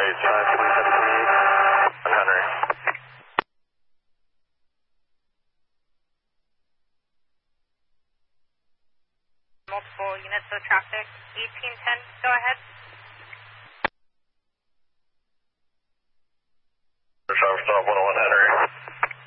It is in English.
Henry. Multiple units of traffic. 1810, go ahead. Stop 101 Henry.